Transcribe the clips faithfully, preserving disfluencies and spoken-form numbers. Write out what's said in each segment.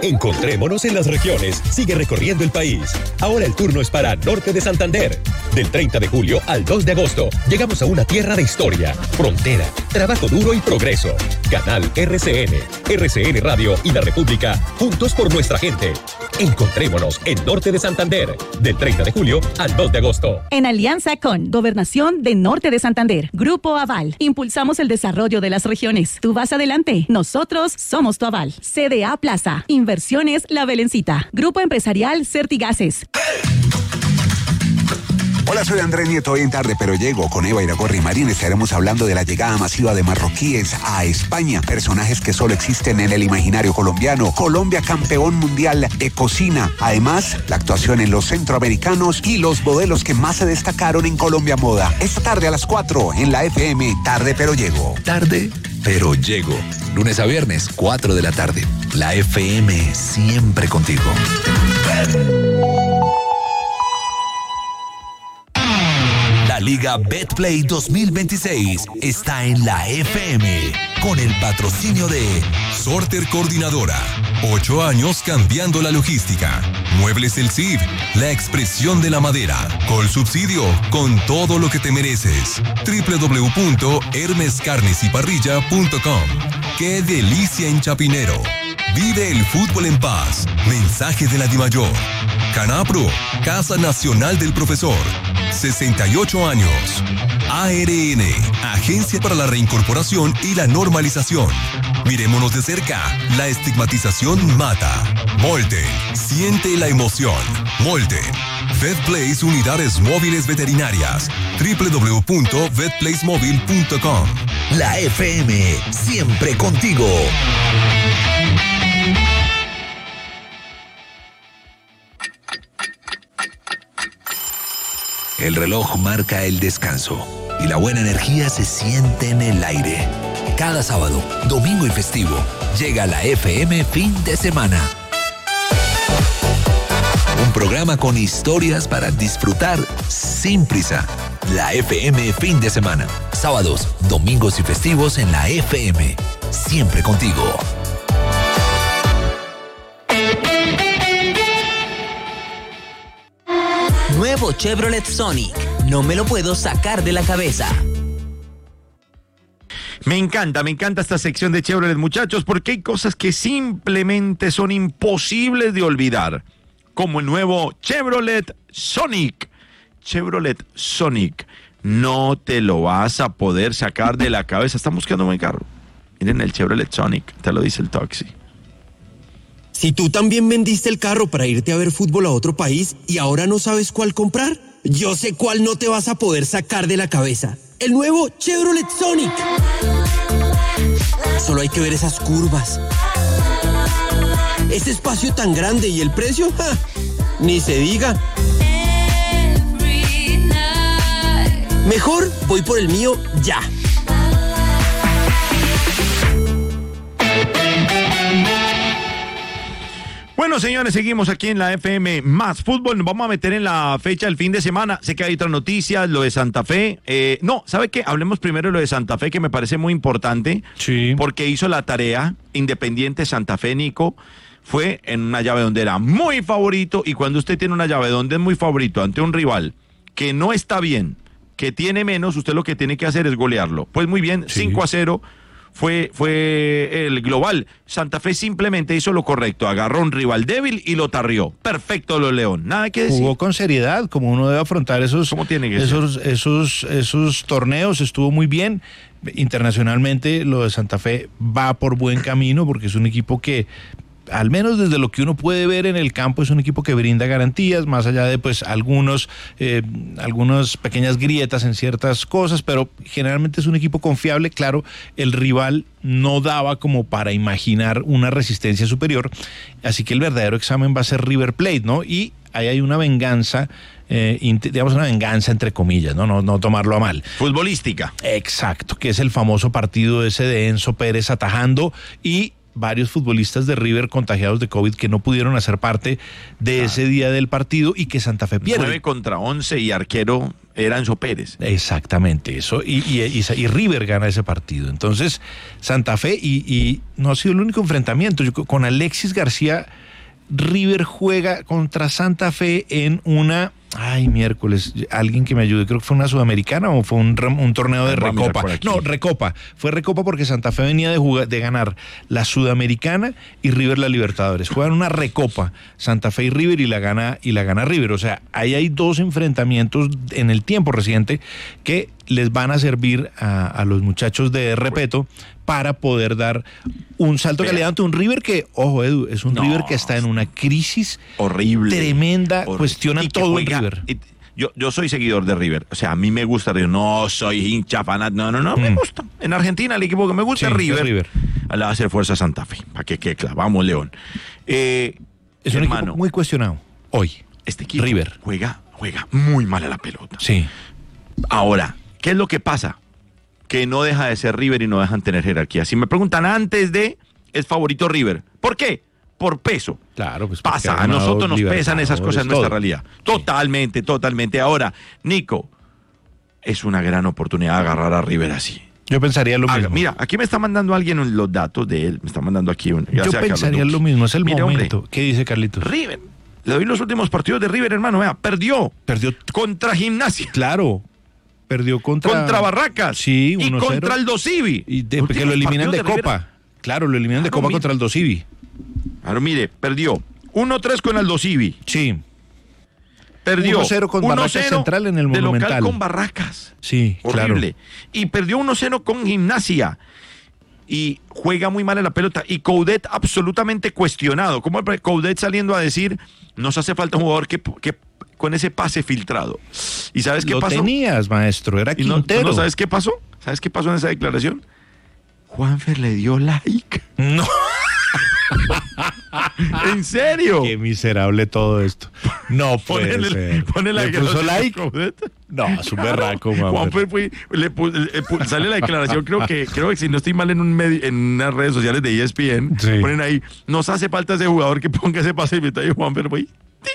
Encontrémonos en las regiones. Sigue recorriendo el país. Ahora el turno es para Norte de Santander. Del treinta de julio al dos de agosto, llegamos a una tierra de historia, frontera, trabajo duro y progreso. Canal R C N, R C N Radio y La República, juntos por nuestra gente. Encontrémonos en Norte de Santander. Del treinta de julio al dos de agosto. En alianza con Gobernación de Norte de Santander, Grupo Aval, impulsamos el desarrollo de las regiones. Tú vas adelante, nosotros somos tu aval. C D A Plaza, Inversiones La Belencita, Grupo Empresarial Certigases. Hola, soy Andrés Nieto. Hoy en Tarde Pero Llego con Eva Iragorri Marín estaremos hablando de la llegada masiva de marroquíes a España, personajes que solo existen en el imaginario colombiano. Colombia campeón mundial de cocina. Además, la actuación en los centroamericanos y los modelos que más se destacaron en Colombia Moda. Esta tarde a las cuatro en la F M. Tarde Pero Llego. Tarde Pero Llego. Lunes a viernes, cuatro de la tarde. La F M siempre contigo. La Liga Betplay dos mil veintiséis está en la F M con el patrocinio de Sorter Coordinadora. Ocho años cambiando la logística. Muebles El Cid, la expresión de la madera. Col Subsidio, con todo lo que te mereces. doble u doble u doble u punto hermes carnes y parrilla punto com. ¡Qué delicia en Chapinero! Vive el fútbol en paz. Mensaje de la Dimayor. Canapro, Casa Nacional del Profesor. sesenta y ocho años. A R N, Agencia para la Reincorporación y la Normalización. Miremonos de cerca. La estigmatización mata. Molten, siente la emoción. Molten. VetPlace Unidades Móviles Veterinarias. doble u doble u doble u punto vet place móvil punto com. La F M, siempre contigo. El reloj marca el descanso y la buena energía se siente en el aire. Cada sábado, domingo y festivo, llega la F M Fin de Semana. Un programa con historias para disfrutar sin prisa. La F M Fin de Semana. Sábados, domingos y festivos en la F M. Siempre contigo. Nuevo Chevrolet Sonic. No me lo puedo sacar de la cabeza. Me encanta, me encanta esta sección de Chevrolet, muchachos, porque hay cosas que simplemente son imposibles de olvidar. Como el nuevo Chevrolet Sonic. Chevrolet Sonic. No te lo vas a poder sacar de la cabeza. Están buscando un buen carro. Miren el Chevrolet Sonic, te lo dice el taxi. Si tú también vendiste el carro para irte a ver fútbol a otro país y ahora no sabes cuál comprar, yo sé cuál no te vas a poder sacar de la cabeza. El nuevo Chevrolet Sonic. Solo hay que ver esas curvas. Ese espacio tan grande y el precio, ¡ja! Ni se diga. Mejor voy por el mío ya. Bueno, señores, seguimos aquí en la F M Más Fútbol. Nos vamos a meter en la fecha del fin de semana. Sé que hay otras noticias, lo de Santa Fe. Eh, no, ¿sabe qué? Hablemos primero de lo de Santa Fe, que me parece muy importante. Sí. Porque hizo la tarea. Independiente Santa Fe, Nico, fue en una llave donde era muy favorito. Y cuando usted tiene una llave donde es muy favorito ante un rival que no está bien, que tiene menos, usted lo que tiene que hacer es golearlo. Pues muy bien, sí. cinco a cero. Fue, fue el global. Santa Fe simplemente hizo lo correcto. Agarró un rival débil y lo tarrió. Perfecto lo León. Nada que decir. Jugó con seriedad, como uno debe afrontar esos, ¿Cómo tiene que esos, esos, esos torneos. Estuvo muy bien. Internacionalmente lo de Santa Fe va por buen camino porque es un equipo que, al menos desde lo que uno puede ver en el campo, es un equipo que brinda garantías, más allá de pues algunos, eh, algunas pequeñas grietas en ciertas cosas, pero generalmente es un equipo confiable. Claro, el rival no daba como para imaginar una resistencia superior, así que el verdadero examen va a ser River Plate, ¿no? Y ahí hay una venganza, eh, digamos una venganza entre comillas, ¿no? No, no tomarlo a mal. Futbolística. Exacto, que es el famoso partido ese de Enzo Pérez atajando y varios futbolistas de River contagiados de COVID que no pudieron hacer parte de ah. ese día del partido y que Santa Fe pierde. nueve contra once y arquero era Enzo Pérez. Exactamente, eso. Y, y, y, y River gana ese partido. Entonces, Santa Fe, y, y no ha sido el único enfrentamiento. Yo, con Alexis García, River juega contra Santa Fe en una... Ay, miércoles, alguien que me ayude, creo que fue una sudamericana o fue un, un torneo de Recopa. No, Recopa, fue Recopa porque Santa Fe venía de jugar, de ganar la sudamericana y River la Libertadores. Juegan una Recopa, Santa Fe y River, y la gana y la gana River. O sea, ahí hay dos enfrentamientos en el tiempo reciente que les van a servir a, a los muchachos de Repeto para poder dar un salto de calidad ante un River que, ojo Edu, es un no, River que está en una crisis horrible, tremenda, horrible. Cuestionan todo juega, el River. Y, yo, yo soy seguidor de River, o sea, a mí me gusta River, no soy hincha fanático, no, no, no, mm. me gusta. En Argentina el equipo que me gusta sí, es River, River. Le va a hacer fuerza a Santa Fe, para que quede claro, vamos León. Eh, es hermano, un equipo muy cuestionado hoy. Este equipo River juega, juega muy mal a la pelota. Sí. Ahora, ¿qué es lo que pasa? Que no deja de ser River y no dejan tener jerarquía. Si me preguntan antes de, es favorito River. ¿Por qué? Por peso. Claro, pues pasa, a nosotros nos pesan esas cosas en nuestra realidad. Totalmente, sí. totalmente. Ahora, Nico, es una gran oportunidad agarrar a River así. Yo pensaría lo mismo. Mira, aquí me está mandando alguien los datos de él, me está mandando aquí un... Yo pensaría lo mismo, es el Mira, momento. Hombre, ¿qué dice Carlitos? River, le doy los últimos partidos de River, hermano, vea, perdió. Perdió. Contra Gimnasia. Claro. Perdió contra... Contra Barracas. Sí, y contra el Dosivi. Y de, que lo eliminan de, de Copa. Claro, lo eliminan claro, de Copa mire. contra el Dosivi. Claro, mire, perdió uno tres con el Dosivi. Sí. Perdió uno cero con Barracas Central en el Monumental. De local con Barracas. Sí, horrible. Claro. Y perdió uno cero con Gimnasia. Y juega muy mal en la pelota. Y Coudet absolutamente cuestionado. Como Coudet saliendo a decir, nos hace falta un jugador que... que con ese pase filtrado. ¿Y sabes qué Lo pasó? Lo tenías, maestro, era Quintero. No, no, ¿sabes qué pasó? ¿Sabes qué pasó en esa declaración? Juanfer le dio like. No. ¿En serio? Qué miserable todo esto. No puede ponele, ser. Ponele ¿Le puso like? No, súper raco, mamá. Juanfer fue, le, le, le, sale la declaración, creo que, creo que si no estoy mal en un medio, en unas redes sociales de E S P N, sí. Ponen ahí, nos hace falta ese jugador que ponga ese pase y Juanfer fue.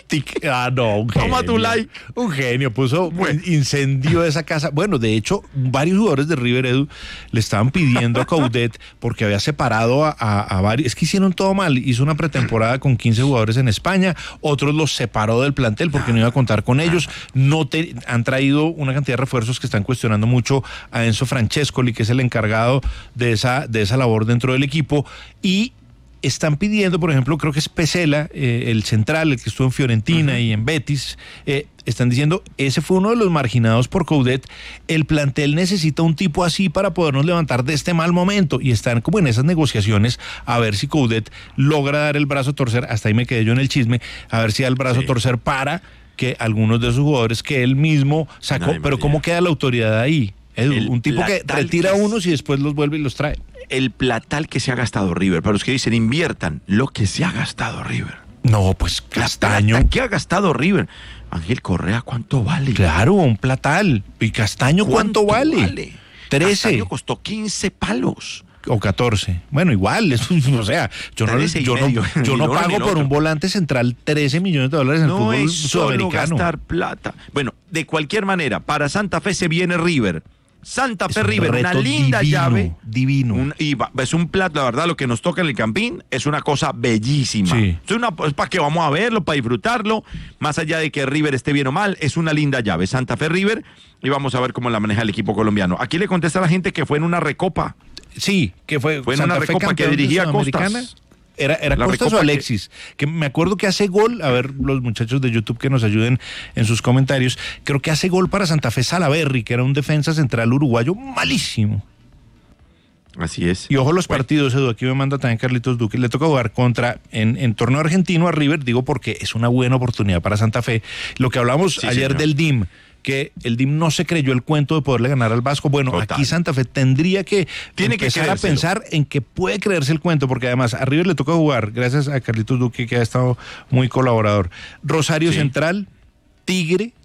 Ah, no, un genio. Toma tu like. Un genio, puso, bueno. incendió esa casa. Bueno, de hecho, varios jugadores de River, Edu, le estaban pidiendo a Coudet porque había separado a, a, a varios. Es que hicieron todo mal. Hizo una pretemporada con quince jugadores en España, otros los separó del plantel porque no iba a contar con ellos. No te, han traído una cantidad de refuerzos que están cuestionando mucho a Enzo Francescoli, que es el encargado de esa, de esa labor dentro del equipo. Y están pidiendo, por ejemplo, creo que es Pesela, eh, el central, el que estuvo en Fiorentina uh-huh. y en Betis, eh, están diciendo, ese fue uno de los marginados por Coudet, el plantel necesita un tipo así para podernos levantar de este mal momento, y están como en esas negociaciones a ver si Coudet logra dar el brazo a torcer, hasta ahí me quedé yo en el chisme, a ver si da el brazo sí. a torcer para que algunos de sus jugadores que él mismo sacó, Ay, pero María. ¿Cómo queda la autoridad ahí? Edu, el un tipo que retira a unos y después los vuelve y los trae. El platal que se ha gastado River, para los que dicen inviertan, lo que se ha gastado River. No, pues Castaño. ¿Qué ha gastado River? Ángel Correa, ¿cuánto vale? Claro, un platal. ¿Y Castaño cuánto, cuánto vale? vale? trece. Castaño costó quince palos. O catorce. Bueno, igual, eso, o sea, yo no, yo no, yo no pago por un volante central trece millones de dólares en no el fútbol es sudamericano. Solo gastar plata. Bueno, de cualquier manera, para Santa Fe se viene River. Santa Fe River, una linda divino, llave. Divino. Un, y va, es un plato, la verdad, lo que nos toca en el Campín es una cosa bellísima. Sí. Es, una, es para que vamos a verlo, para disfrutarlo. Más allá de que River esté bien o mal, es una linda llave. Santa Fe River, y vamos a ver cómo la maneja el equipo colombiano. Aquí le contesta a la gente que fue en una recopa. Sí, que fue, fue en Santa una Fe recopa que dirigía Costas. Era, era Costas o Alexis, que... que me acuerdo que hace gol, a ver los muchachos de YouTube que nos ayuden en sus comentarios, creo que hace gol para Santa Fe Salaverry, que era un defensa central uruguayo malísimo. Así es. Y ojo los bueno. partidos, Edu, aquí me manda también Carlitos Duque, le toca jugar contra, en, en torneo argentino a River, digo porque es una buena oportunidad para Santa Fe. Lo que hablamos sí, ayer señor. del D I M, que el D I M no se creyó el cuento de poderle ganar al Vasco. Bueno, Total. aquí Santa Fe tendría que Tiene empezar que a pensar en que puede creerse el cuento, porque además a River le toca jugar, gracias a Carlitos Duque, que ha estado muy colaborador. Rosario sí. Central, Tigre,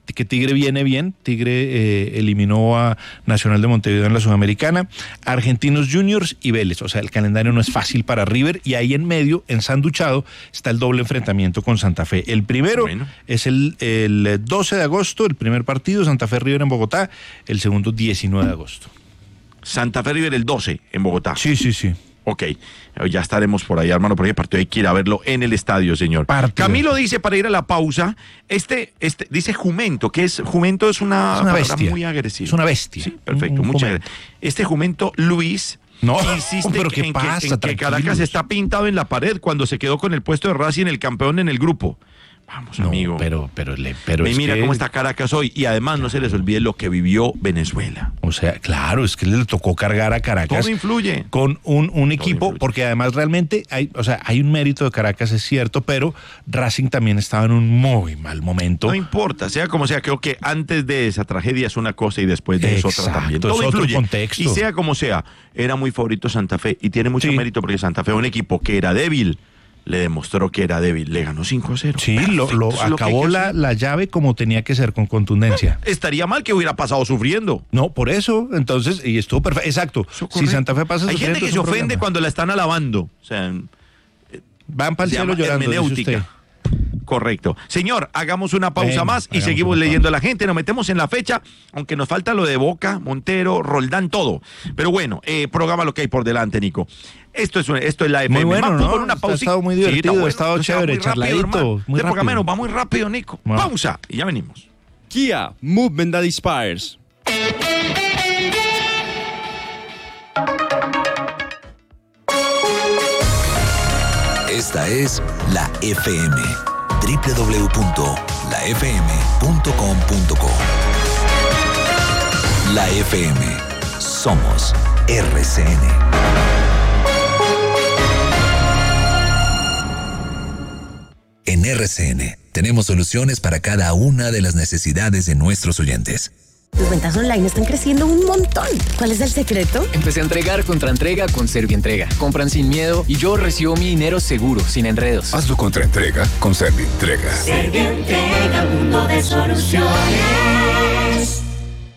que Tigre viene bien. Tigre eh, eliminó a Nacional de Montevideo en la Sudamericana, Argentinos Juniors y Vélez. O sea, el calendario no es fácil para River, y ahí en medio, ensanduchado, está el doble enfrentamiento con Santa Fe. El primero bueno. es el, el doce de agosto, el primer partido, Santa Fe River en Bogotá, el segundo diecinueve de agosto. Santa Fe River el doce en Bogotá. Sí, sí, sí. Ok, ya estaremos por ahí, hermano, por ahí partido hay que ir a verlo en el estadio, señor. Partido. Camilo dice, para ir a la pausa, este, este, dice jumento, que es, jumento es una, es una bestia, muy agresiva. Es una bestia. Sí, perfecto, un, un muchas gracias. Este jumento, Luis, no, insiste pero ¿qué en, pasa? que, en que Caracas está pintado en la pared cuando se quedó con el puesto de Racing, el campeón en el grupo. Vamos, no, amigo. Pero, pero, le, pero y es mira que... cómo está Caracas hoy. Y además no se les olvide lo que vivió Venezuela. O sea, claro, es que le tocó cargar a Caracas. Todo influye. Con un, un equipo, influye. Porque además realmente hay, o sea, hay un mérito de Caracas, es cierto, pero Racing también estaba en un muy mal momento. No importa, sea como sea, creo que antes de esa tragedia es una cosa y después de Exacto, eso otra también. Todo es influye. Otro contexto. Y sea como sea, era muy favorito Santa Fe y tiene mucho sí. mérito porque Santa Fe es un equipo que era débil. Le demostró que era débil, le ganó cinco cero. Sí, lo, lo acabó lo la, la llave como tenía que ser, con contundencia. No, estaría mal que hubiera pasado sufriendo. No, por eso, entonces, y estuvo perfecto, exacto. Si Santa Fe pasa Hay sufriendo, gente que se ofende problema. Cuando la están alabando. O sea, van para el cielo llorando, dice usted. Correcto. Señor, hagamos una pausa bueno, más y seguimos leyendo a la gente. Nos metemos en la fecha, aunque nos falta lo de Boca, Montero, Roldán, todo. Pero bueno, eh, programa lo que hay por delante, Nico. Esto es, esto es la F M. Muy bueno, Más ¿no? por una pausa. Ha estado muy divertido, sí, bueno, ha estado chévere, charladito. Muy rápido. Programa va muy rápido, Nico. Bueno. Pausa y ya venimos. Kia, movement that inspires. Esta es la F M. doble u doble u doble u punto la f m punto com punto co. La F M. Somos R C N. En R C N tenemos soluciones para cada una de las necesidades de nuestros oyentes. Tus ventas online están creciendo un montón. ¿Cuál es el secreto? Empecé a entregar contraentrega con Servientrega. Compran sin miedo y yo recibo mi dinero seguro, sin enredos. Haz tu contraentrega con Servientrega. Servientrega, mundo de soluciones.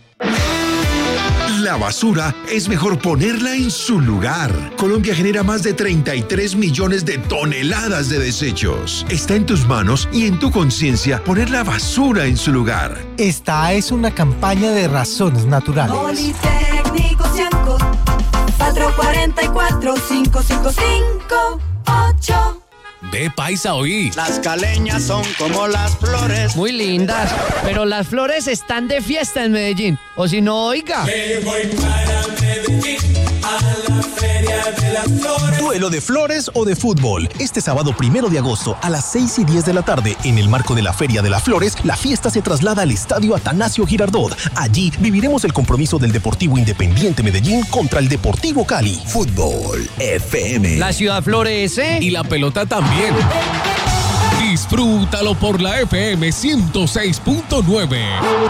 La basura es mejor ponerla en su lugar. Colombia genera más de treinta y tres millones de toneladas de desechos. Está en tus manos y en tu conciencia poner la basura en su lugar. Esta es una campaña de Razones Naturales. Politécnico Cianco, cuatro cuatro cuatro, cinco cinco cinco ocho. De paisa oí. Las caleñas son como las flores. Muy lindas, pero las flores están de fiesta en Medellín. O si no, oiga. Me voy para Medellín, a la feria de las flores. Duelo de flores o de fútbol. Este sábado primero de agosto a las seis y diez de la tarde, en el marco de la Feria de las Flores, la fiesta se traslada al Estadio Atanasio Girardot. Allí viviremos el compromiso del Deportivo Independiente Medellín contra el Deportivo Cali. Fútbol F M. La ciudad florece. Y la pelota también. Disfrútalo por la F M ciento seis punto nueve.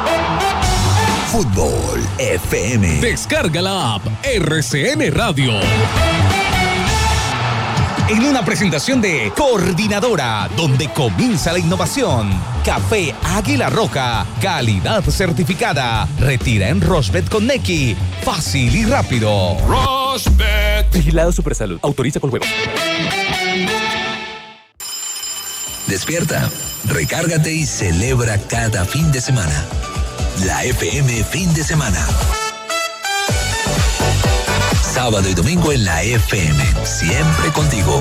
Fútbol F M. Descarga la app R C N Radio. En una presentación de Coordinadora, donde comienza la innovación. Café Águila Roja, calidad certificada. Retira en Rosbet con Nequi. Fácil y rápido. Rosbet. Vigilado Supersalud. Autoriza con juegos. Despierta, recárgate y celebra cada fin de semana. La F M fin de semana. Sábado y domingo en la F M, siempre contigo.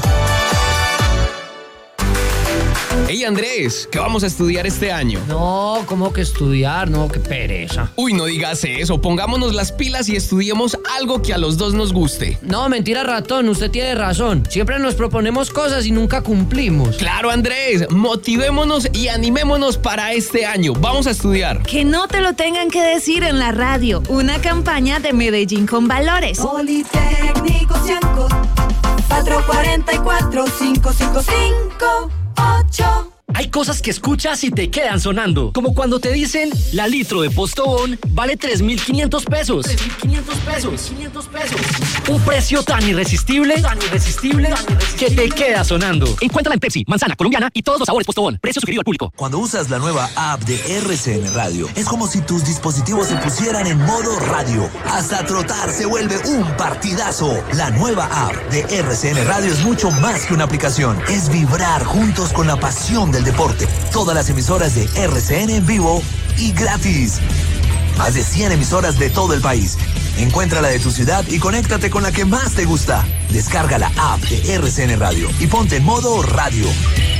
Hey Andrés, ¿qué vamos a estudiar este año? No, ¿cómo que estudiar? No, qué pereza. Uy, no digas eso, pongámonos las pilas y estudiemos algo que a los dos nos guste. No, mentira, ratón, usted tiene razón. Siempre nos proponemos cosas y nunca cumplimos. Claro, Andrés, motivémonos y animémonos para este año. Vamos a estudiar. Que no te lo tengan que decir en la radio. Una campaña de Medellín con valores. Politécnico Cianco, cuatro cuatro cuatro, cinco cinco cinco ocho. Hay cosas que escuchas y te quedan sonando. Como cuando te dicen, la litro de Postobón vale tres mil quinientos pesos. tres mil quinientos pesos. quinientos pesos. Un precio tan irresistible, tan irresistible, tan irresistible, que te queda sonando. Encuéntrala en Pepsi, manzana, colombiana y todos los sabores Postobón. Precio sugerido al público. Cuando usas la nueva app de R C N Radio, es como si tus dispositivos se pusieran en modo radio. Hasta trotar se vuelve un partidazo. La nueva app de R C N Radio es mucho más que una aplicación. Es vibrar juntos con la pasión del deporte. Todas las emisoras de R C N en vivo y gratis. Más de cien emisoras de todo el país. Encuentra la de tu ciudad y conéctate con la que más te gusta. Descarga la app de R C N Radio y ponte en modo radio.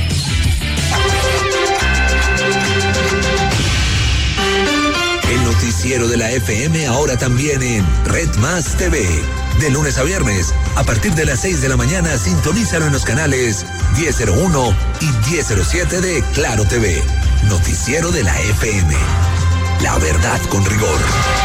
El noticiero de la F M ahora también en Red Más T V. De lunes a viernes, a partir de las seis de la mañana, sintonízalo en los canales diez cero uno y diez cero siete de Claro T V. Noticiero de la F M. La verdad con rigor.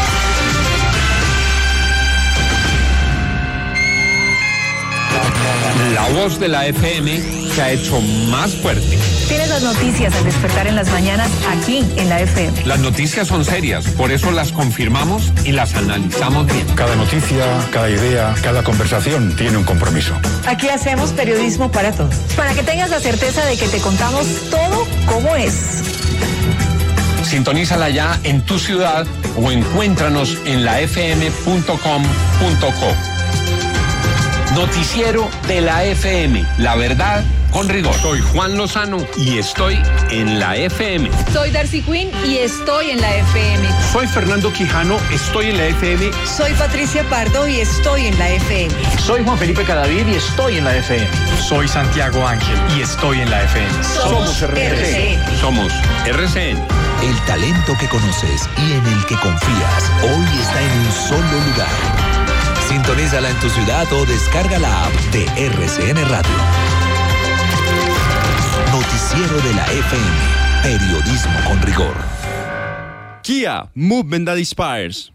La voz de la F M se ha hecho más fuerte. Tienes las noticias al despertar en las mañanas aquí en la F M. Las noticias son serias, por eso las confirmamos y las analizamos bien. Cada noticia, cada idea, cada conversación tiene un compromiso. Aquí hacemos periodismo para todos. Para que tengas la certeza de que te contamos todo como es. Sintonízala ya en tu ciudad o encuéntranos en la f m punto com punto co. Noticiero de la F M, la verdad con rigor. Soy Juan Lozano y estoy en la F M. Soy Darcy Quinn y estoy en la F M. Soy Fernando Quijano, estoy en la F M. Soy Patricia Pardo y estoy en la F M. Soy Juan Felipe Cadavid y estoy en la F M. Soy Santiago Ángel y estoy en la F M. Somos R C N. Somos R C N. El talento que conoces y en el que confías hoy está en un solo lugar. Sintonízala en tu ciudad o descarga la app de R C N Radio. Noticiero de la F M. Periodismo con rigor. Kia, movement that inspires.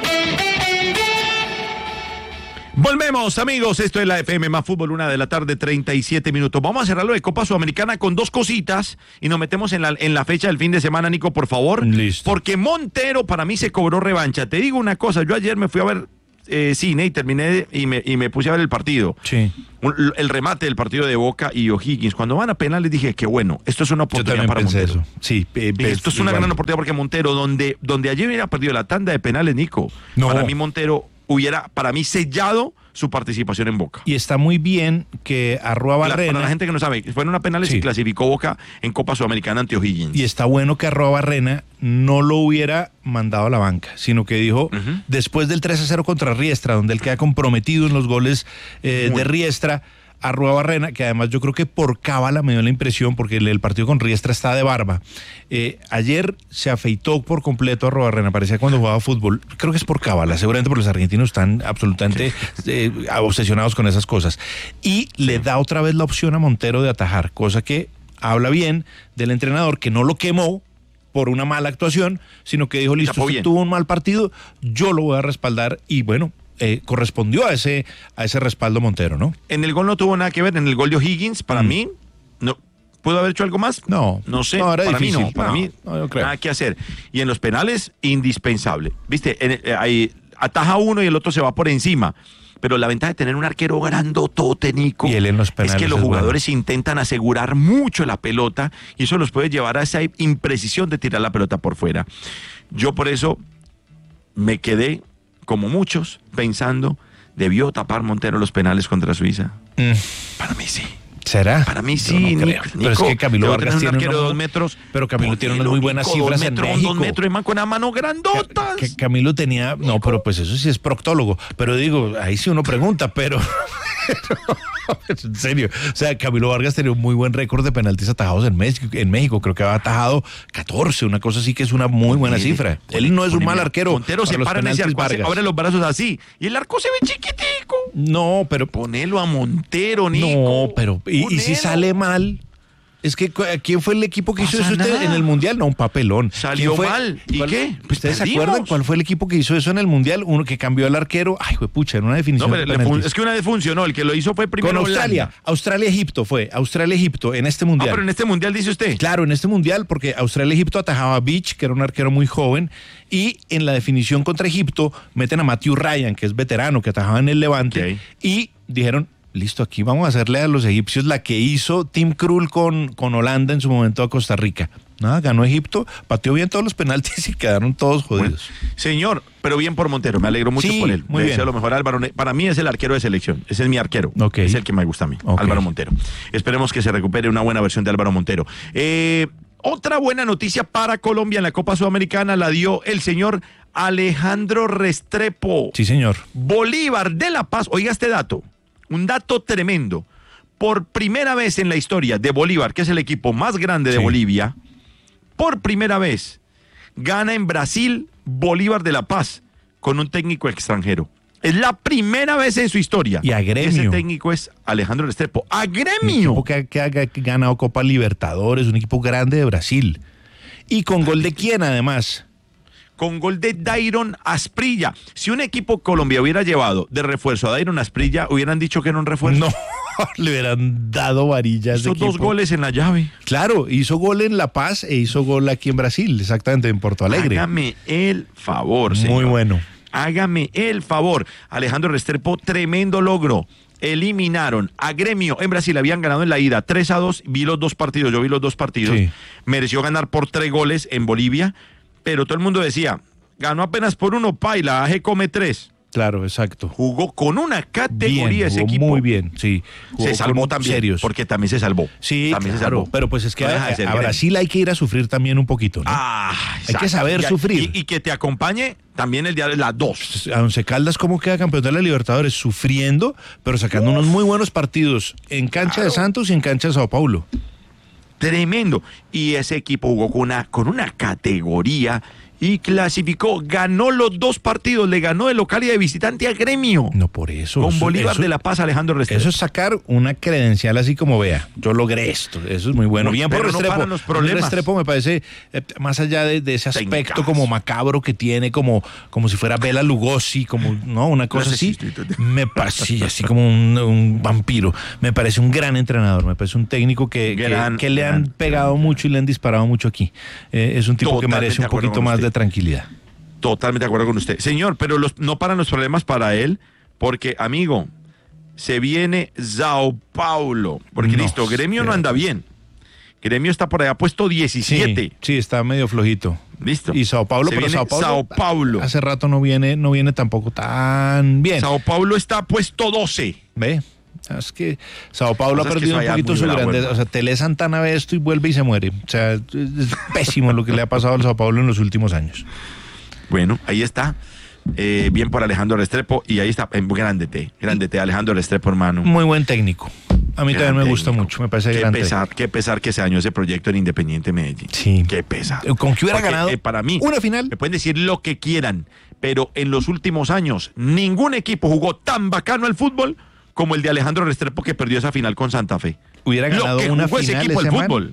Volvemos, amigos. Esto es la F M más fútbol, una de la tarde, treinta y siete minutos. Vamos a cerrarlo de Copa Sudamericana con dos cositas y nos metemos en la, en la fecha del fin de semana, Nico, por favor. Listo. Porque Montero para mí se cobró revancha. Te digo una cosa, yo ayer me fui a ver eh, cine y terminé de, y, me, y me puse a ver el partido. Sí. Un, el remate del partido de Boca y O'Higgins. Cuando van a penales dije que bueno, esto es una oportunidad para Montero. Eso. Sí, eh, Dije, esto es una igual. gran oportunidad porque Montero, donde, donde ayer hubiera perdido la tanda de penales, Nico, No. para mí Montero hubiera, para mí, sellado su participación en Boca. Y está muy bien que Arrua La- Barrena... para la gente que no sabe, fueron a penales Sí. y clasificó Boca en Copa Sudamericana ante O'Higgins. Y está bueno que Arroba Barrena no lo hubiera mandado a la banca, sino que dijo, Ujú. después del tres a cero contra Riestra, donde él queda comprometido en los goles eh, Muy. de Riestra, Arroba Barrena, que además yo creo que por cábala me dio la impresión, porque el, el partido con Riestra está de barba. Eh, ayer se afeitó por completo Arroba Barrena, parecía cuando jugaba fútbol. Creo que es por cábala, seguramente porque los argentinos están absolutamente eh, obsesionados con esas cosas. Y le da otra vez la opción a Montero de atajar, cosa que habla bien del entrenador, que no lo quemó por una mala actuación, sino que dijo, listo, Tapó usted bien. tuvo un mal partido, yo lo voy a respaldar, y bueno, eh, correspondió a ese, a ese respaldo Montero, ¿no? En el gol no tuvo nada que ver, en el gol de O'Higgins, para Mm. mí, no. ¿Pudo haber hecho algo más? No. No sé, No, era para difícil. mí no, para No, mí no, yo creo. nada que hacer. Y en los penales, indispensable. Viste, en- eh, ahí ataja uno y el otro se va por encima. Pero la ventaja de tener un arquero grandotote, Nico, Y él en los es penales que los es bueno. jugadores intentan asegurar mucho la pelota y eso los puede llevar a esa imprecisión de tirar la pelota por fuera. Yo por eso me quedé, como muchos, pensando, debió tapar Montero los penales contra Suiza. Mm. Para mí sí. ¿Será? Para mí Yo sí, no Nico, creo. Pero es Nico, que Camilo te va a Vargas tener un tiene arquero de una- dos metros. Pero Camilo tiene unas Ponelo, muy buenas Nico, cifras dos en metros, México. Dos metros, y man con una mano grandotas. Que Camilo tenía, no, pero pues eso sí es proctólogo, pero digo, ahí sí uno pregunta, pero, pero, en serio, o sea, Camilo Vargas tenía un muy buen récord de penaltis atajados en México, en México, creo que ha atajado catorce, una cosa así que es una muy buena Mire, cifra. pone- Él no es un pone, mal mira, arquero. Montero se para los para en ese penaltis arco, hace- Vargas. abre los brazos así y el arco se ve chiquitico. No, pero Ponelo a Montero, Nico. no, pero y, y si Ponelo. sale mal, Es que, ¿quién fue el equipo que hizo Pasa eso usted nada. en el Mundial? No, un papelón. Salió ¿Quién fue? mal. ¿Y ¿Cuál- qué? Pues ¿Ustedes se perdimos. acuerdan cuál fue el equipo que hizo eso en el Mundial? Uno que cambió al arquero. Ay, pucha, en una No, definición. pero de le fun- penaltis. es que una vez funcionó. El que lo hizo fue primero Con Australia. Holanda. Australia-Egipto fue. Australia-Egipto en este Ah, Mundial. pero en este mundial dice usted. Claro, en este Mundial, porque Australia-Egipto atajaba a Beach, que era un arquero muy joven, y en la definición contra Egipto meten a Matthew Ryan, que es veterano, que atajaba en el Levante, Ok. y dijeron, listo, aquí vamos a hacerle a los egipcios la que hizo Tim Krul con, con Holanda en su momento a Costa Rica. Nada, ganó Egipto, pateó bien todos los penaltis y quedaron todos jodidos. Señor, pero bien por Montero, me alegro mucho Sí, por él. muy Le bien. deseo lo mejor a Álvaro. Ne- Para mí es el arquero de selección, ese es mi arquero. Ok. Es el que me gusta a mí, Ok. Álvaro Montero. Esperemos que se recupere una buena versión de Álvaro Montero. Eh, otra buena noticia para Colombia en la Copa Sudamericana la dio el señor Alejandro Restrepo. Sí, señor. Bolívar de La Paz, oiga este dato, un dato tremendo. Por primera vez en la historia de Bolívar, que es el equipo más grande de Sí. Bolivia, por primera vez gana en Brasil Bolívar de La Paz con un técnico extranjero. Es la primera vez en su historia. Y a Gremio. Ese técnico es Alejandro Restrepo. ¡A Un Gremio! equipo que, que ha que ha ganado Copa Libertadores, un equipo grande de Brasil. ¿Y con gol de quién, además? Con gol de Dairon Asprilla. Si un equipo Colombia hubiera llevado de refuerzo a Dairon Asprilla, hubieran dicho que era un refuerzo. No, le hubieran dado varillas. Hizo de dos equipo. goles en la llave. Claro, hizo gol en La Paz e hizo gol aquí en Brasil, exactamente, en Porto Alegre. Hágame el favor, Muy señor. bueno. Hágame el favor. Alejandro Restrepo, tremendo logro. Eliminaron a Gremio en Brasil, habían ganado en la ida tres a dos, vi los dos partidos, yo vi los dos partidos. Sí. Mereció ganar por tres goles en Bolivia, pero todo el mundo decía, ganó apenas por uno, paila, A G come tres. Claro, exacto. Jugó con una categoría Bien, ese jugó equipo. muy bien, sí. Jugó Se salvó con también, serios. porque también se salvó. Sí, también se claro, salvó. pero pues es que No a, deja de ser a Gremio. Brasil hay que ir a sufrir también un poquito, ¿no? Ah, Hay exacto. que saber Y- sufrir. Y, y que te acompañe también el día de las dos. A Once Caldas, ¿cómo queda campeón de la Libertadores? Sufriendo, pero sacando unos muy buenos partidos en cancha de Santos y en cancha de Sao Paulo. Tremendo. Y ese equipo jugó con una, con una categoría y clasificó, ganó los dos partidos, le ganó de local y de visitante a Gremio. No, por eso. Con eso- Bolívar eso- de La Paz, Alejandro Restrepo. Eso es sacar una credencial así como vea, yo logré esto, eso es muy bueno. No, Bien por pero no Restrepo. paran los A mí problemas. Restrepo me parece, eh, más allá de, de ese aspecto Técnicas. como macabro que tiene, como, como si fuera Bela Lugosi, como no una cosa así, me parece sí, así como un, un vampiro. Me parece un gran entrenador, me parece un técnico que, que- Gran, que le han gran, pegado mucho y le han disparado mucho aquí. Eh, es un tipo que Totalmente merece de un acuerdo poquito con más usted. de tranquilidad. Totalmente de acuerdo con usted. Señor, pero los, no paran los problemas para él, porque, amigo, se viene Sao Paulo. Porque No, listo, Gremio no anda bien. Gremio está por allá puesto diecisiete. Sí, sí, está medio flojito. Listo. Y Sao Paulo, Se pero viene Sao Paulo, Sao Paulo. hace rato no viene, no viene tampoco tan bien. Sao Paulo está puesto doce. ¿Ve? Es que Sao Paulo Pasa ha es que perdido eso un allá poquito muy su bravo, grandeza. hermano. O sea, Tele Santana ve esto y vuelve y se muere. O sea, es es pésimo lo que le ha pasado al Sao Paulo en los últimos años. Bueno, ahí está. Eh, bien por Alejandro Restrepo. Y ahí está. Eh, grande T. Grande T, Alejandro Restrepo, hermano. Muy buen técnico. A mí Gran también me gusta técnico. mucho. Me parece Qué gran pesar, qué pesar que se dañó ese proyecto en Independiente Medellín. Sí. Qué pesar. Con que hubiera Porque, ganado eh, para mí, una final. me pueden decir lo que quieran, pero en los últimos años ningún equipo jugó tan bacano al fútbol como el de Alejandro Restrepo, que perdió esa final con Santa Fe. Hubiera ganado lo que una jugó final ese equipo al ese man. fútbol.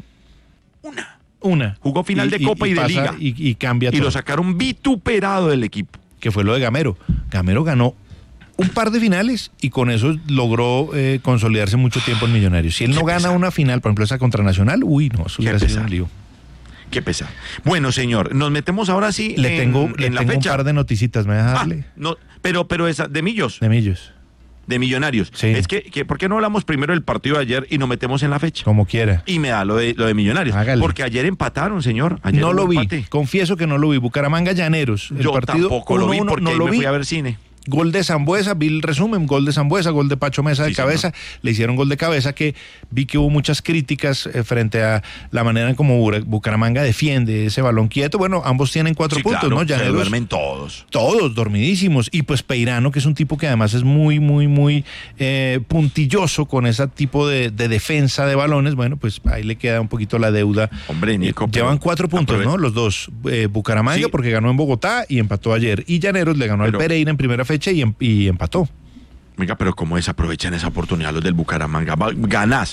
Una. Jugó final de Copa y, de pasa- Liga. Y, y cambia Y todo. lo sacaron vituperado del equipo. Que fue lo de Gamero. Gamero ganó un par de finales y con eso logró eh, consolidarse mucho tiempo en Millonarios. Si él no gana una final, por ejemplo esa contra Nacional, uy, no, eso hubiera sido un lío. Qué pesar. Bueno, señor, nos metemos ahora sí Le en, tengo, le en la tengo un fecha. par de noticitas, ¿me deja Ah, darle? no, pero, pero esa, de Millos, De Millos, de Millonarios. Sí. Es que, que, ¿por qué no hablamos primero del partido de ayer y nos metemos en la fecha? como quiera. Y me da lo de, lo de Millonarios. Hágale. Porque ayer empataron, señor. Ayer No hubo lo vi, empate. confieso que no lo vi. Bucaramanga Llaneros, el Yo partido tampoco lo vi uno uno, porque no ahí lo me vi. fui a ver cine. Gol de Zambuesa, vi el resumen, gol de Zambuesa, gol de Pacho Mesa de Sí, cabeza, le hicieron gol de cabeza que vi que hubo muchas críticas eh, frente a la manera en como Bura- Bucaramanga defiende ese balón quieto. Bueno, ambos tienen cuatro Sí, puntos, claro, ¿no? se Llaneros, duermen todos. todos dormidísimos. Y pues Peirano, que es un tipo que además es muy, muy, muy eh, puntilloso con ese tipo de, de defensa de balones, bueno, pues ahí le queda un poquito la deuda. Hombre, Nico. Eh, Llevan pero cuatro puntos, aprove- ¿no? Los dos. Eh, Bucaramanga, Sí. porque ganó en Bogotá y empató ayer. Y Llaneros le ganó Pero- al Pereira en primera fecha y, em- y empató. Venga, pero ¿cómo desaprovechan esa oportunidad los del Bucaramanga? Va- Ganás,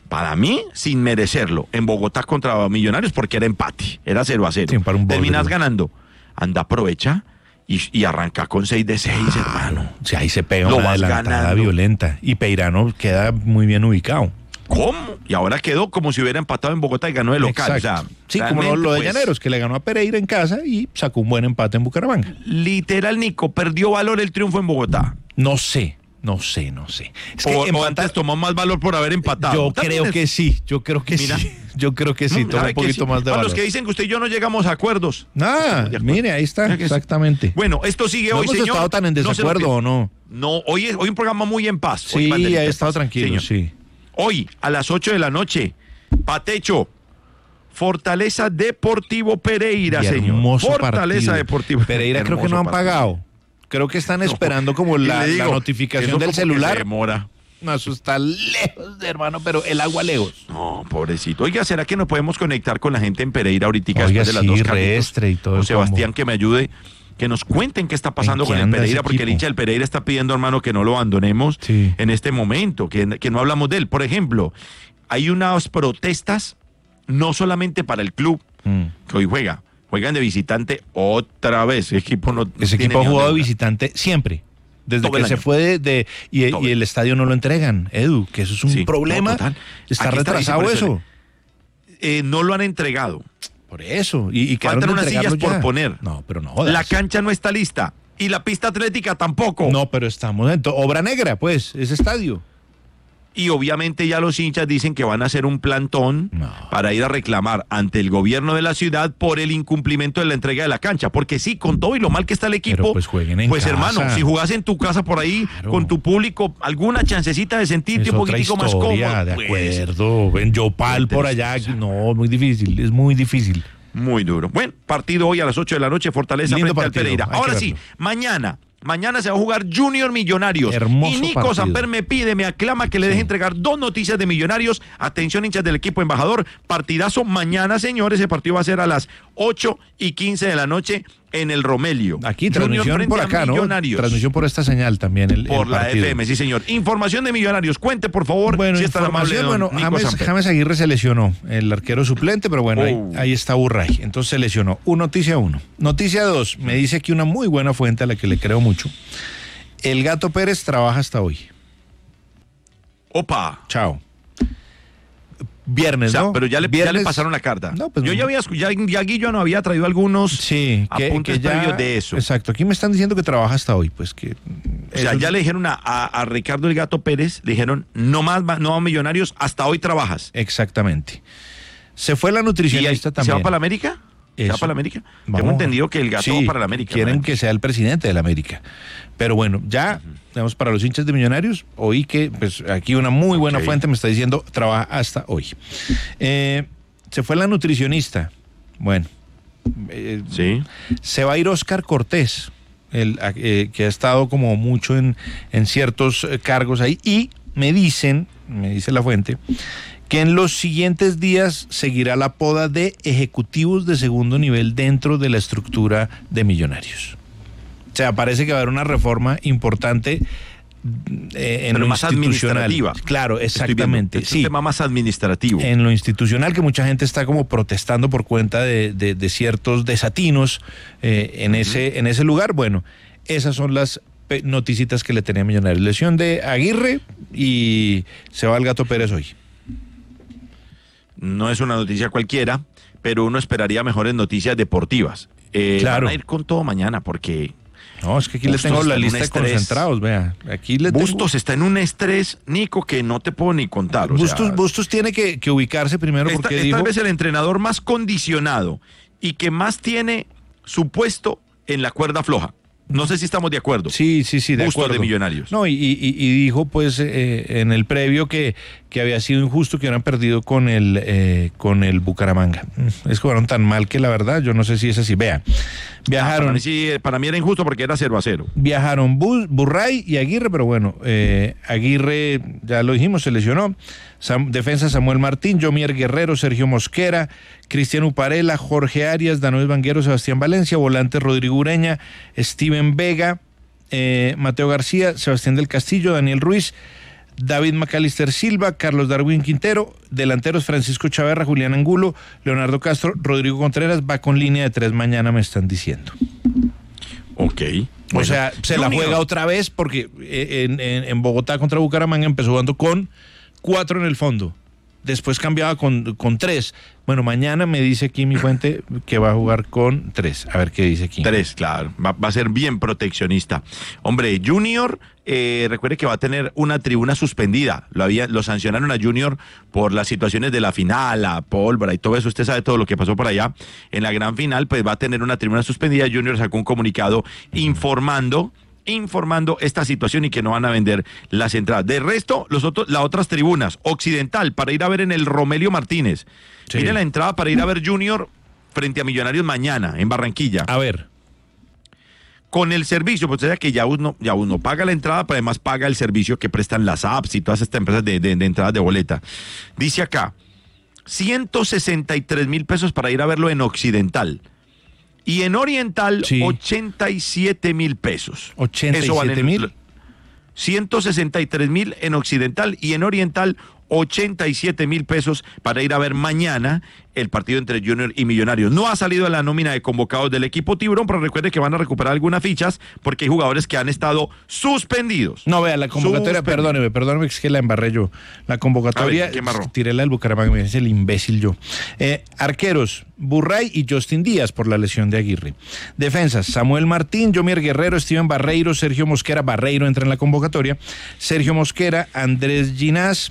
Para mí, sin merecerlo, en Bogotá contra Millonarios, porque era empate, era cero a cero. Sí, para un Terminas bodrio. ganando. Anda, aprovecha y, y arranca con seis de seis, ah, hermano. Sí, ahí se pega Lo una vas adelantada ganando. violenta. Y Peirano queda muy bien ubicado. ¿Cómo? Y ahora quedó como si hubiera empatado en Bogotá y ganó de local. Exacto. O sea, sí, como lo, lo de pues, Llaneros, que le ganó a Pereira en casa y sacó un buen empate en Bucaramanga. Literal, Nico, perdió valor el triunfo en Bogotá. No sé. No sé, no sé. Es o, que o empatar, antes tomó más valor por haber empatado. Yo También creo es... que sí, yo creo que Mira. sí. Yo creo que sí, No, toma sabe un poquito que sí. más de A valor. los que dicen que usted y yo no llegamos a acuerdos. Ah, mire, ahí está, exactamente. Bueno, esto sigue ¿No hoy, hemos señor. estado tan en No se lo desacuerdo pierda. o no? No, hoy es hoy un programa muy en paz. Sí, Hoy, Banderita, he en estado paz. tranquilo, Señor. sí. Hoy, a las ocho de la noche, Patecho, Fortaleza Deportivo Pereira, Y señor. hermoso Fortaleza partido. Deportivo Pereira creo que Hermoso no han partido. pagado. Creo que están esperando como Y la, le digo, la notificación eso del como que celular. se demora. No, eso está lejos, hermano, pero el agua lejos. No, pobrecito. Oiga, ¿será que nos podemos conectar con la gente en Pereira ahorita Oiga, después de las sí, dos Carlitos? Reestre y todo O el Sebastián, combo. que me ayude, que nos cuenten qué está pasando ¿En con qué el anda Pereira, ese porque el equipo? hincha del Pereira está pidiendo, hermano, que no lo abandonemos Sí. en este momento, que, que no hablamos de él. Por ejemplo, hay unas protestas, no solamente para el club, Mm. que hoy juega, juegan de visitante otra vez. Ese equipo no Ese tiene equipo ha ni jugado de dónde visitante siempre. Desde Todo que el se año. fue de, de- y, Todo y el estadio no lo entregan, Edu, que eso es un Sí, problema. no, total. Está Aquí está, retrasado dice, por eso. eso Eh, no lo han entregado. Por eso. Y, y quedaron Faltan de unas sillas entregarlo por ya. poner. No, pero no jodas. La cancha no está lista. Y la pista atlética tampoco. No, pero estamos en to- obra negra, pues, ese estadio. Y obviamente ya los hinchas dicen que van a hacer un plantón No. para ir a reclamar ante el gobierno de la ciudad por el incumplimiento de la entrega de la cancha. Porque sí, con todo y lo mal que está el equipo, Pero pues jueguen en pues casa. hermano, si jugás en tu casa por ahí, Claro. con tu público, alguna chancecita de sentirte Es un otra poquitico más historia, cómodo. de pues, acuerdo. En Yopal por allá, no, muy difícil, es muy difícil. muy duro. Bueno, partido hoy a las ocho de la noche, Fortaleza Lindo frente al partido, Pereira. hay que Ahora sí, verlo. mañana. Mañana se va a jugar Junior Millonarios. Hermoso y Nico partido. Samper me pide, me aclama que le deje entregar dos noticias de Millonarios. Atención, hinchas del equipo embajador. Partidazo mañana, señores. Ese partido va a ser a las ocho y quince de la noche en el Romelio. Aquí, Junior transmisión frente por a acá, ¿no? Millonarios. Transmisión por esta señal también. El, Por el la partido. F M, sí, señor. Información de Millonarios. Cuente, por favor, Bueno, si es tan amable, información, don bueno, Nico James, Samper. James Aguirre se lesionó, el arquero suplente, pero bueno, Oh. ahí, ahí está Burray, entonces se lesionó. Un, noticia uno. Noticia dos, me dice aquí una muy buena fuente a la que le creo mucho. El Gato Pérez trabaja hasta hoy. Opa. Chao. Viernes, O sea, ¿no? pero ya le, ya Viernes- le pasaron la carta. No, pues Yo no. ya había escu- ya, ya Guillo no había traído algunos Sí, que, apuntes que ya, previos de eso. Exacto, aquí me están diciendo que trabaja hasta hoy, pues que... O sea, eso- ya le dijeron a, a- a Ricardo el Gato Pérez, le dijeron, no más, ma- no más Millonarios, hasta hoy trabajas. Exactamente. Se fue la ¿Y ahí- nutricionista ¿Se también. va para la América? ¿Se va Eso. para la América? Vamos. Tengo entendido que el Gato Sí, va para la América. quieren ¿no? que sea el presidente de la América. Pero bueno, ya, digamos, para los hinchas de Millonarios, oí que, pues aquí una muy buena Ok. fuente me está diciendo, trabaja hasta hoy. Eh, se fue la nutricionista. Bueno, eh, Sí. se va a ir Oscar Cortés, el, eh, que ha estado como mucho en, en ciertos eh, cargos ahí, y me dicen, me dice la fuente, que en los siguientes días seguirá la poda de ejecutivos de segundo nivel dentro de la estructura de Millonarios. O sea, parece que va a haber una reforma importante eh, en Pero lo más institucional. administrativa. Claro, Estoy viendo. exactamente. Es Sí. un tema más administrativo. En lo institucional, que mucha gente está como protestando por cuenta de, de- de ciertos desatinos eh, en, ese, en ese lugar. Bueno, esas son las pe- noticitas que le tenía Millonarios. Lesión de Aguirre y se va el Gato Pérez hoy. No es una noticia cualquiera, pero uno esperaría mejores noticias deportivas. Eh, Claro. Van a ir con todo mañana porque No, es que aquí les Bustos tengo la está en un lista de estrés. concentrados, vea. Aquí les tengo- Bustos está en un estrés, Nico, que no te puedo ni contar. o Bustos, sea, Bustos tiene que, que ubicarse primero esta- porque es dijo... tal vez el entrenador más condicionado y que más tiene su puesto en la cuerda floja. No sé si estamos de acuerdo. Sí, sí, sí, de Bustos acuerdo. de Millonarios. No, y, y- y dijo pues eh, en el previo que, que había sido injusto que hubieran perdido con el eh, con el Bucaramanga. Mm, Es que jugaron tan mal que la verdad, yo no sé si es así. Vea, viajaron, Para mí, sí, para mí era injusto porque era cero a cero. viajaron Bu- Burray y Aguirre, pero bueno, eh, Aguirre, ya lo dijimos, se lesionó. Sam- defensa Samuel Martín, Yomier Guerrero, Sergio Mosquera, Cristian Uparela, Jorge Arias, Danoel Vanguero, Sebastián Valencia, volante Rodrigo Ureña, Steven Vega, eh, Mateo García, Sebastián del Castillo, Daniel Ruiz, David Macalister Silva, Carlos Darwin Quintero, delanteros Francisco Chaverra, Julián Angulo, Leonardo Castro, Rodrigo Contreras, va con línea de tres mañana, me están diciendo. Ok. O bueno, sea, se Junior. la juega otra vez porque en, en, en Bogotá contra Bucaramanga empezó jugando con cuatro en el fondo. Después cambiaba con, con tres. Bueno, mañana me dice aquí mi fuente que va a jugar con tres. A ver qué dice aquí. Tres, claro. Va, va a ser bien proteccionista. Hombre, Junior, eh, recuerde que va a tener una tribuna suspendida. Lo, había, lo sancionaron a Junior por las situaciones de la final, la pólvora y todo eso. Usted sabe todo lo que pasó por allá. En la gran final, pues va a tener una tribuna suspendida. Junior sacó un comunicado informando informando esta situación y que no van a vender las entradas. De resto, los otros, las otras tribunas, Occidental, para ir a ver en el Romelio Martínez. Sí. Mire la entrada para ir a ver Junior frente a Millonarios mañana, en Barranquilla. A ver. Con el servicio, pues ya que ya uno, ya uno paga la entrada, pero además paga el servicio que prestan las apps y todas estas empresas de, de, de entradas de boleta. Dice acá, ciento sesenta y tres mil pesos para ir a verlo en Occidental. Y en Oriental, sí. ochenta y siete mil pesos. ¿ochenta y siete mil? ciento sesenta y tres mil en Occidental y en Oriental, ochenta y siete mil pesos para ir a ver mañana el partido entre Junior y Millonarios. No ha salido la nómina de convocados del equipo Tiburón, pero recuerde que van a recuperar algunas fichas porque hay jugadores que han estado suspendidos. No, vea, la convocatoria, perdóneme, perdóneme, es que la embarré yo. La convocatoria, ver, tiré la del Bucaramanga, me dice el imbécil yo. Eh, arqueros, Burray y Justin Díaz por la lesión de Aguirre. Defensas, Samuel Martín, Yomier Guerrero, Steven Barreiro, Sergio Mosquera, Barreiro entra en la convocatoria, Sergio Mosquera, Andrés Ginás,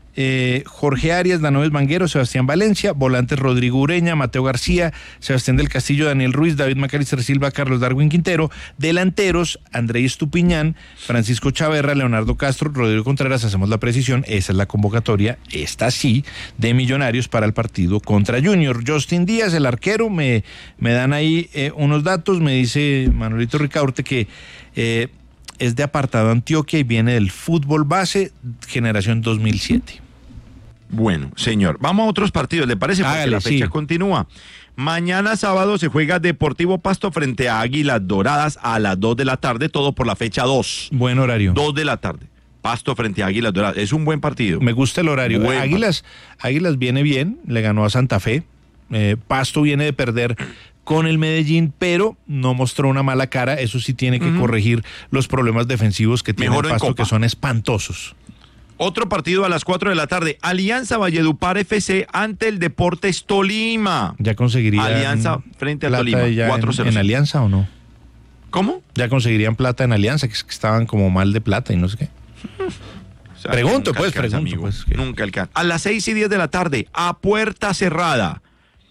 Eh, Jorge Arias, Danoves Vanguero, Sebastián Valencia, volantes Rodrigo Ureña, Mateo García, Sebastián del Castillo, Daniel Ruiz, David Macalister Silva, Carlos Darwin Quintero, delanteros André Estupiñán, Francisco Chaverra, Leonardo Castro, Rodrigo Contreras, hacemos la precisión, esa es la convocatoria, esta sí, de Millonarios para el partido contra Junior. Justin Díaz, el arquero, me, me dan ahí eh, unos datos, me dice Manuelito Ricaurte que eh, es de Apartado Antioquia y viene del fútbol base, generación dos mil siete. Bueno, señor, vamos a otros partidos, ¿le parece? Porque Hágale, la fecha sí. continúa. Mañana sábado se juega Deportivo Pasto frente a Águilas Doradas a las dos de la tarde, todo por la fecha dos. Buen horario. dos de la tarde. Pasto frente a Águilas Doradas. Es un buen partido. Me gusta el horario. Buen Águilas, Águilas viene bien, le ganó a Santa Fe. Eh, Pasto viene de perder con el Medellín, pero no mostró una mala cara. Eso sí tiene que uh-huh. corregir los problemas defensivos que tiene Mejor el Pasto, que son espantosos. Otro partido a las cuatro de la tarde. Alianza Valledupar F C ante el Deportes Tolima. ¿Ya conseguirían Alianza frente a Tolima. cuatro cero. ¿En, ¿En Alianza o no? ¿Cómo? ¿Ya conseguirían plata en Alianza? Que estaban como mal de plata y no sé qué. O sea, pregunto, pues, alcanza, pregunto. Amigo, pues, que... Nunca alcanza. A las seis y diez de la tarde, a puerta cerrada.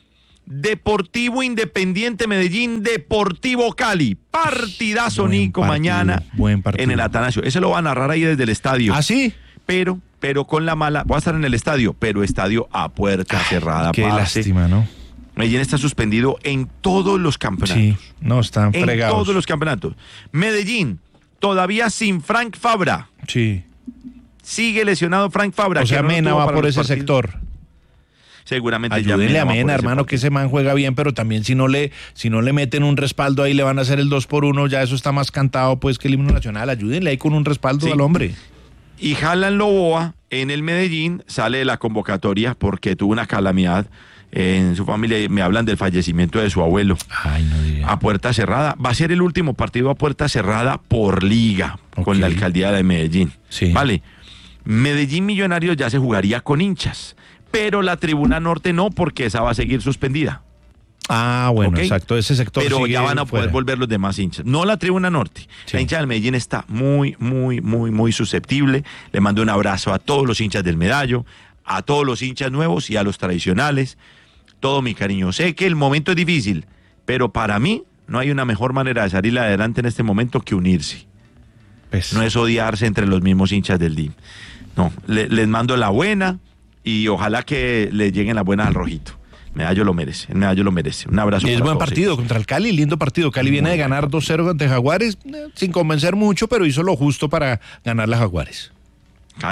Deportivo Independiente Medellín, Deportivo Cali. Partidazo, buen Nico, partido, mañana buen partido. En el Atanasio. Ese lo van a narrar ahí desde el estadio. ¿Ah, sí? Pero, pero con la mala, voy a estar en el estadio, pero estadio a puerta Ay, cerrada. Qué parce. lástima, ¿no? Medellín está suspendido en todos los campeonatos. Sí, no, están fregados. En todos los campeonatos. Medellín, todavía sin Frank Fabra. Sí. Sigue lesionado Frank Fabra. O sea, Mena va por ese partidos. sector. Seguramente Ayúdenle ya a Mena, hermano, que ese man juega bien, pero también si no le si no le meten un respaldo ahí le van a hacer el dos por uno, ya eso está más cantado pues que el himno nacional. Ayúdenle ahí con un respaldo sí. al hombre. Y Jalan Loboa en el Medellín sale de la convocatoria porque tuvo una calamidad en su familia. Me hablan del fallecimiento de su abuelo. Ay, no diga. A puerta cerrada. Va a ser el último partido a puerta cerrada por liga okay. con la alcaldía de Medellín. Sí. Vale. Medellín Millonarios ya se jugaría con hinchas, pero la tribuna norte no, porque esa va a seguir suspendida. Ah, bueno, ¿okay? Exacto, ese sector pero sigue ya van a poder fuera. volver los demás hinchas. No la tribuna norte. Sí. La hincha del Medellín está muy, muy, muy, muy susceptible. Le mando un abrazo a todos los hinchas del Medallo, a todos los hinchas nuevos y a los tradicionales. Todo mi cariño. Sé que el momento es difícil, pero para mí no hay una mejor manera de salir adelante en este momento que unirse. Pues. No es odiarse entre los mismos hinchas del D I M. No, le, les mando la buena y ojalá que le lleguen las buenas al rojito. Medallo lo merece, el Medallo lo merece. Un abrazo. Es buen partido ellos. Contra el Cali, lindo partido. Cali viene de ganar dos cero ante Jaguares, eh, sin convencer mucho, pero hizo lo justo para ganar las Jaguares. ¿Cali?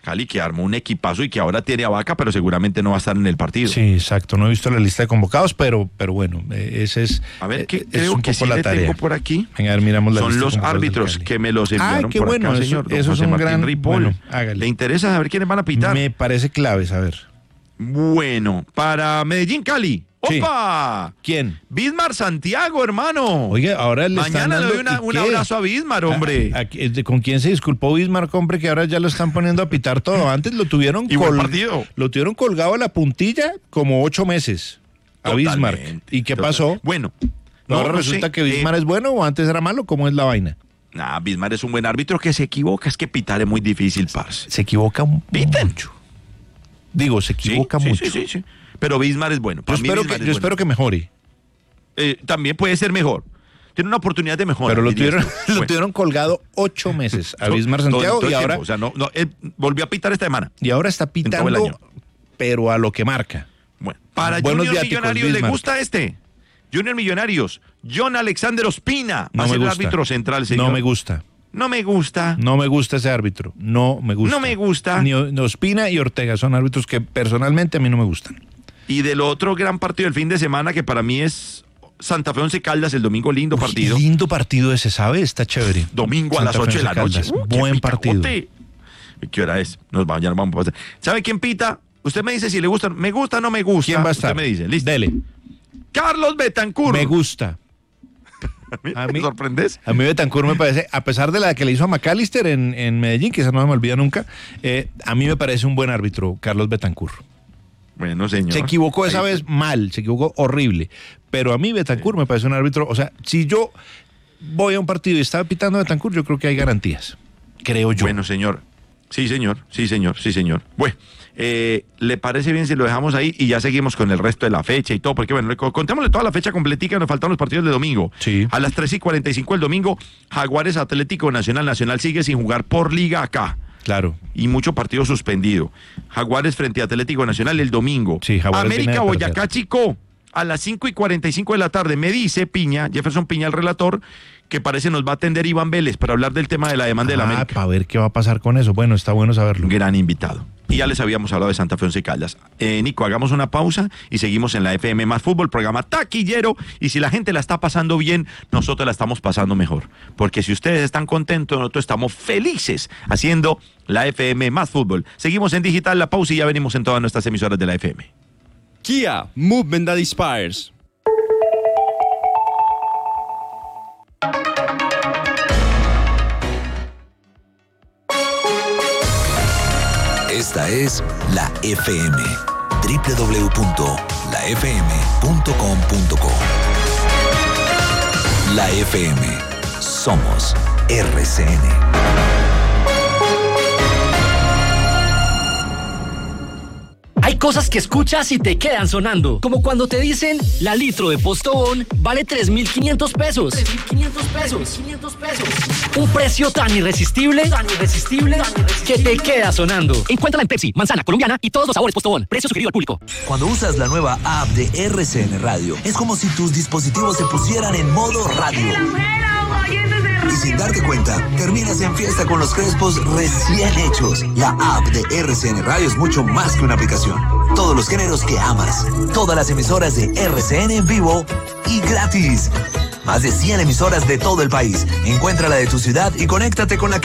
Cali que armó un equipazo y que ahora tiene a Vaca, pero seguramente no va a estar en el partido. Sí, exacto. No he visto la lista de convocados, pero, pero bueno, eh, ese es, a ver, que, eh, creo es un que poco sí la le tarea. tengo por aquí. Venga, a ver, miramos la Son lista los de convocados árbitros del Cali. que me los enviaron Ah, qué por bueno, acá, eso, señor. Don eso José es un Martín gran... Ripoll. Bueno, hágale. ¿Le interesa saber quiénes van a pitar? Me parece clave saber. Bueno, para Medellín, Cali. Sí. ¡Opa! ¿Quién? Bismar Santiago, hermano. Oye, ahora le están Mañana le dando... doy una- ¿y un qué? abrazo a Bismar, hombre. ¿A- a- de- ¿Con quién se disculpó Bismar, hombre, que ahora ya lo están poniendo a pitar todo? Antes lo tuvieron, Y buen partido. lo tuvieron colgado a la puntilla como ocho meses a Totalmente, Bismar. ¿Y qué total. pasó? Bueno. ¿Ahora no resulta sé, que Bismar eh, es bueno o antes era malo? ¿Cómo es la vaina? Nah, Bismar es un buen árbitro que se equivoca. Es que pitar es muy difícil, parce. Se equivoca un, mucho. Digo, se equivoca Sí, sí, mucho. sí, sí, sí. Pero Bismar es bueno. Yo, Para mí espero Bismar que, es yo bueno. espero que mejore. Eh, también puede ser mejor. Tiene una oportunidad de mejora. Pero lo dirías tuvieron, tú. lo Bueno, tuvieron colgado ocho meses a Bismar todo- Santiago todo el y ahora, tiempo. O sea, no, no, él volvió a pitar esta semana. y ahora está todo el pitando, año. pero a lo que marca. Bueno, para Buenos Junior viáticos, Millonarios le Bismar. gusta este. Junior Millonarios. John Alexander Ospina. No va a me ser el gusta. árbitro central, señor. No me gusta. No me gusta. No me gusta ese árbitro. No me gusta. No me gusta. Ni, ni Ospina y Ortega son árbitros que personalmente a mí no me gustan. Y del otro gran partido del fin de semana que para mí es Santa Fe Once Caldas el domingo, lindo partido. Lindo partido ese, ¿sabe? Está chévere. Domingo a Santa las ocho de Fe la Once noche. Caldas. Uh, qué Buen partido. pitajote. ¿Qué hora es? Nos vamos, ya nos vamos a pasar. ¿Sabe quién pita? Usted me dice si le gusta. ¿Me gusta o no me gusta? ¿Quién va a estar? Usted me dice. Listo. Dele. Carlos Betancourt. Me gusta. ¿A mí- ¿Me sorprendes? A mí Betancourt me parece, a pesar de la que le hizo a McAllister en, en Medellín, que esa no me olvida nunca, eh, a mí me parece un buen árbitro, Carlos Betancourt. Bueno, señor. Se equivocó esa Ahí- vez mal, se equivocó horrible. Pero a mí Betancourt me parece un árbitro, o sea, si yo voy a un partido y está pitando Betancourt, yo creo que hay garantías. Creo yo. Bueno, señor. Sí, señor. Sí, señor. Sí, señor. Bueno, eh, ¿le parece bien si lo dejamos ahí y ya seguimos con el resto de la fecha y todo? Porque, bueno, le- contémosle toda la fecha completica, nos faltan los partidos de domingo. Sí. A las tres y cuarenta y cinco el domingo, Jaguares Atlético Nacional. Nacional sigue sin jugar por liga acá. Claro. Y mucho partido suspendido. Jaguares frente a Atlético Nacional el domingo. Sí, Jaguares viene América de Boyacá perder. Chico a las cinco y cuarenta y cinco de la tarde. Me dice Piña, Jefferson Piña, el relator, que parece nos va a atender Iván Vélez para hablar del tema de la demanda de la Ah, América. para ver qué va a pasar con eso. Bueno, está bueno saberlo. Gran invitado. Y ya les habíamos hablado de Santa Fe Once Caldas. Eh, Nico, hagamos una pausa y seguimos en la F M Más Fútbol, programa taquillero. Y si la gente la está pasando bien, nosotros la estamos pasando mejor. Porque si ustedes están contentos, nosotros estamos felices haciendo la F M Más Fútbol. Seguimos en digital, la pausa y ya venimos en todas nuestras emisoras de la F M. Kia, movement that inspires. Esta es la F M. doble u doble u doble u punto la f m punto com punto co. La F M. Somos R C N. Hay cosas que escuchas y te quedan sonando. Como cuando te dicen, la litro de Postobón vale tres mil quinientos pesos. tres mil quinientos pesos. quinientos pesos. Un precio tan irresistible, tan irresistible, tan irresistible, que te queda sonando. Encuéntrala en Pepsi, manzana, colombiana y todos los sabores Postobón. Precio sugerido al público. Cuando usas la nueva app de R C N Radio, es como si tus dispositivos se pusieran en modo radio. Y sin darte cuenta, terminas en fiesta con los crespos recién hechos. La app de R C N Radio es mucho más que una aplicación. Todos los géneros que amas, todas las emisoras de R C N en vivo y gratis. Más de cien emisoras de todo el país. Encuentra la de tu ciudad y conéctate con la que